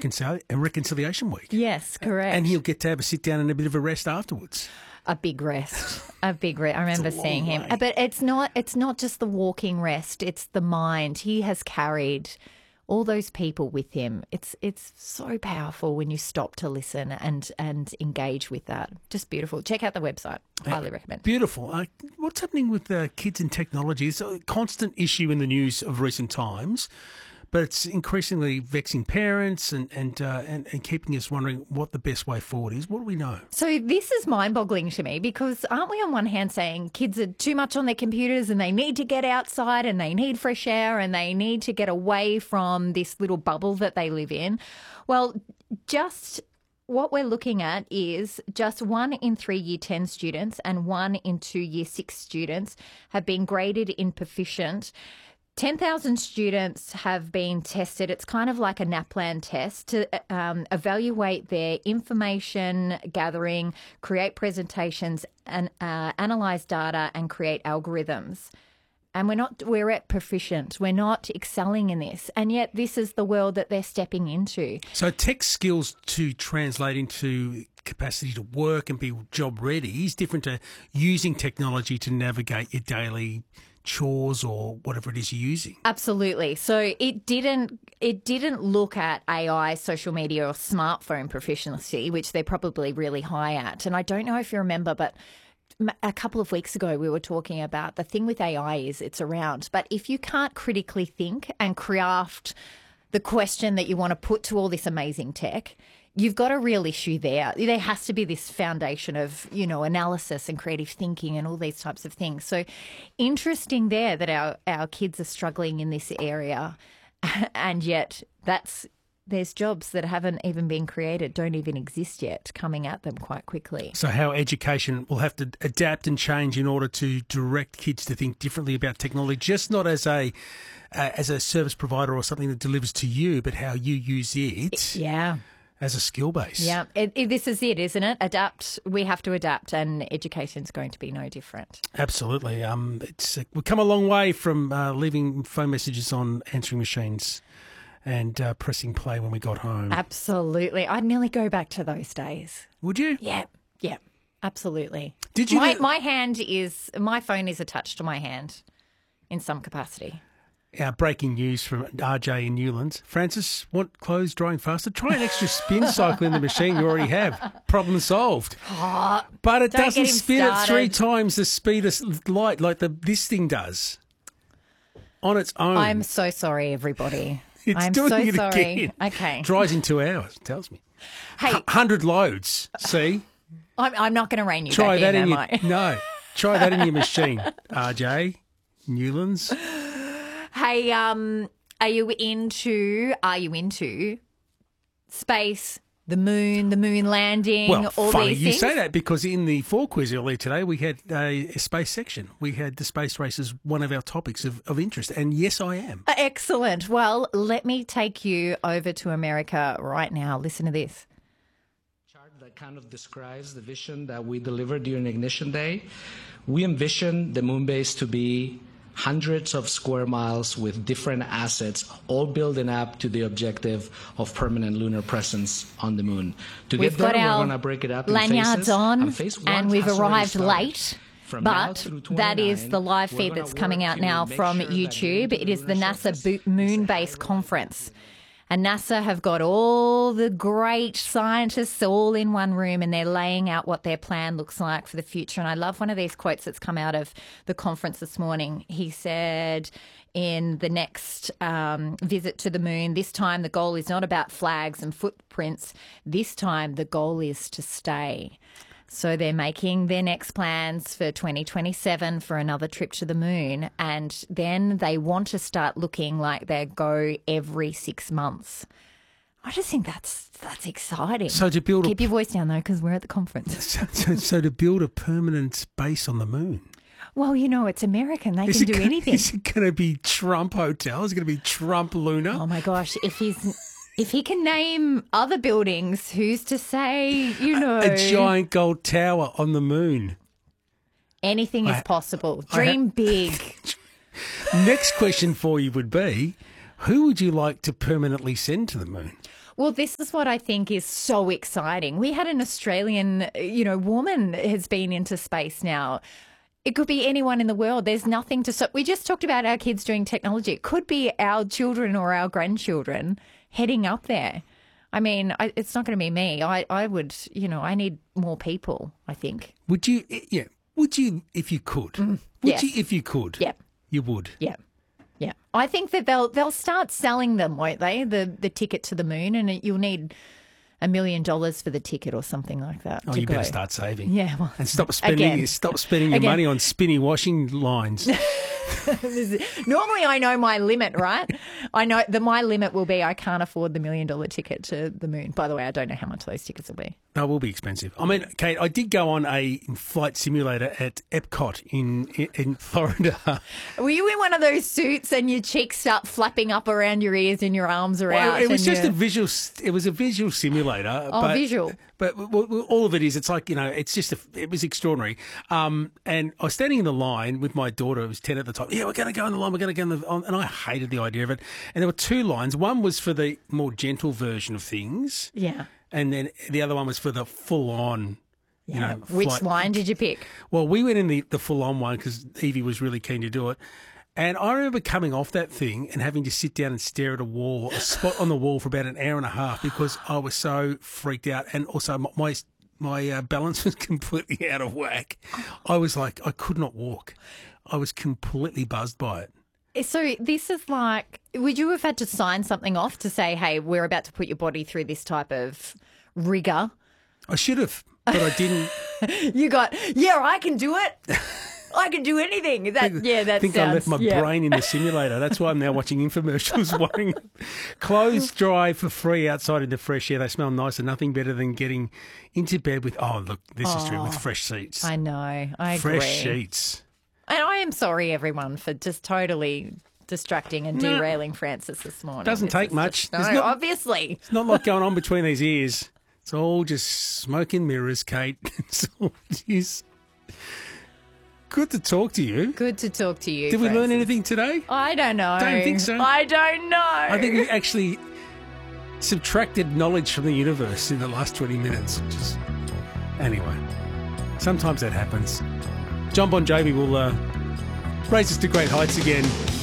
Reconciliation Week. Yes, correct. And he'll get to have a sit down and a bit of a rest afterwards. A big rest. A big rest. I remember seeing him. way. But it's not just the walking rest, it's the mind. He has carried all those people with him. It's so powerful when you stop to listen and engage with that. Just beautiful. Check out the website. Highly recommend. Beautiful. What's happening with kids and technology? It's a constant issue in the news of recent times, but it's increasingly vexing parents and keeping us wondering what the best way forward is. What do we know? So this is mind-boggling to me because aren't we on one hand saying kids are too much on their computers and they need to get outside and they need fresh air and they need to get away from this little bubble that they live in? Well, just what we're looking at is just 1 in 3 Year 10 students and 1 in 2 Year 6 students have been graded in proficient. 10,000 students have been tested. It's kind of like a NAPLAN test to evaluate their information gathering, create presentations, and analyse data and create algorithms. And we're at proficient. We're not excelling in this. And yet this is the world that they're stepping into. So tech skills to translate into capacity to work and be job ready is different to using technology to navigate your daily chores or whatever it is you're using. Absolutely. So it didn't look at AI, social media or smartphone proficiency, which they're probably really high at. And I don't know if you remember, but a couple of weeks ago we were talking about the thing with AI is it's around. But if you can't critically think and craft the question that you want to put to all this amazing tech, you've got a real issue there. There has to be this foundation of, analysis and creative thinking and all these types of things. So interesting there that our kids are struggling in this area, and yet there's jobs that haven't even been created, don't even exist yet, coming at them quite quickly. So how education will have to adapt and change in order to direct kids to think differently about technology, just not as a service provider or something that delivers to you, but how you use it. Yeah. As a skill base. Yeah, this is it, isn't it? Adapt. We have to adapt, and education's going to be no different. Absolutely. We've come a long way from leaving phone messages on answering machines and pressing play when we got home. Absolutely. I'd nearly go back to those days. Would you? Yeah, absolutely. Did you? My phone is attached to my hand in some capacity. Breaking news from RJ in Newlands. Francis, want clothes drying faster? Try an extra spin cycle in the machine you already have. Problem solved. But it doesn't spin at 3 times the speed of light like this thing does on its own. I'm so sorry, everybody. It's I'm doing so it sorry. again. Okay. Dries in 2 hours, it tells me. Hey. 100 loads, see? I'm not going to rein you Try back that in, in am I? No. Try that in your machine, RJ. Newlands. Hey, are you into space, the moon landing, well, all funny these you things? say that because in the 4 quiz earlier today we had a space section. We had the space race as one of our topics of interest, and yes, I am. Excellent. Well, let me take you over to America right now. Listen to this. Chart that kind of describes the vision that we delivered during Ignition Day. We envision the moon base to be hundreds of square miles with different assets, all building up to the objective of permanent lunar presence on the moon. To We've get there, got we're our going to break it up in lanyards phases, on, phase 1 and we've has already arrived started. late. From now But through that is 29, the live we're feed gonna that's coming work out to now make from sure that we YouTube. get to It is the lunar NASA surface. Moon Base Conference. And NASA have got all the great scientists all in one room, and they're laying out what their plan looks like for the future. And I love one of these quotes that's come out of the conference this morning. He said, in the next visit to the moon, this time the goal is not about flags and footprints. This time the goal is to stay. So they're making their next plans for 2027 for another trip to the moon, and then they want to start looking like they go every 6 months. I just think that's exciting. So to build Keep your voice down though, because we're at the conference. So to build a permanent base on the moon. Well, it's American. They can do anything. Is it going to be Trump Hotel? Is it going to be Trump Lunar? Oh my gosh! If he can name other buildings, who's to say, A giant gold tower on the moon. Anything is possible. Dream big. Next question for you would be, who would you like to permanently send to the moon? Well, this is what I think is so exciting. We had an Australian, woman has been into space now. It could be anyone in the world. There's nothing to stop. We just talked about our kids doing technology. It could be our children or our grandchildren heading up there. I mean, it's not going to be me. I would, I need more people, I think. Would you, would you if you could? Yes. You if you could? Yeah. You would? Yeah. Yeah. I think that they'll start selling them, won't they? The ticket to the moon, and you'll need $1 million for the ticket or something like that. Oh, you better start saving. Yeah, well, and stop spending your money on spinny washing lines. Normally, I know my limit, right? I know that my limit will be I can't afford the $1 million ticket to the moon. By the way, I don't know how much those tickets will be. No, it will be expensive. I mean, Kate, I did go on a flight simulator at Epcot in Florida. Were you in one of those suits and your cheeks start flapping up around your ears and your arms are out? It was just a visual. It was a visual simulator. Oh, visual. But all of it is, it's like, it's just, it was extraordinary. And I was standing in the line with my daughter, who was 10 at the time. Yeah, we're going to go in the line, we're going to go in the line. And I hated the idea of it. And there were two lines. One was for the more gentle version of things. Yeah. And then the other one was for the full-on, Which line did you pick? Well, we went in the full-on one because Evie was really keen to do it. And I remember coming off that thing and having to sit down and stare at a spot on the wall for about an hour and a half because I was so freaked out. And also my balance was completely out of whack. I was like, I could not walk. I was completely buzzed by it. So this is like, would you have had to sign something off to say, hey, we're about to put your body through this type of rigour? I should have, but I didn't. You got, I can do it. I can do anything. I think I left my brain in the simulator. That's why I'm now watching infomercials worrying. Clothes dry for free outside in the fresh air. They smell nice and nothing better than getting into bed with, this is true, with fresh sheets. I know. I agree. Fresh sheets. And I am sorry, everyone, for just totally distracting and derailing Francis this morning. Doesn't take much. Obviously. It's not a lot going on between these ears. It's all just smoke and mirrors, Kate. It's all just... Good to talk to you. Good to talk to you, Did we Francis. learn anything today? I don't know. Don't think so. I don't know. I think we actually subtracted knowledge from the universe in the last 20 minutes. Anyway, sometimes that happens. John Bon Jovi will raise us to great heights again.